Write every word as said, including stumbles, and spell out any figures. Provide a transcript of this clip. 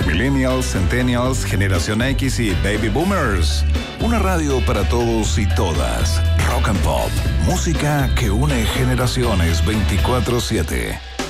Millennials, Centennials, Generación X y Baby Boomers. Una radio para todos y todas. Rock and Pop. Música que une generaciones veinticuatro siete.